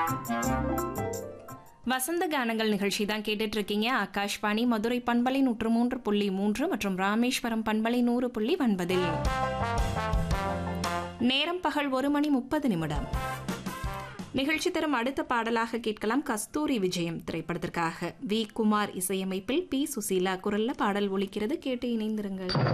வசந்த கானங்கள் நிகழ்ச்சி தான் கேட்டுட்டு இருக்கீங்க. ஆகாஷ்வாணி மதுரை பண்பலை 103.3 மற்றும் ராமேஸ்வரம் பண்பலை 100.9. நேரம் பகல் 1:30. நிகழ்ச்சி தரும் அடுத்த பாடலாக கேட்கலாம். கஸ்தூரி விஜயம் திரைப்படத்திற்காக வி குமார் இசையமைப்பில் பி சுசீலா குரல்ல பாடல் ஒலிக்கிறது. கேட்டு இணைந்திருங்கள்.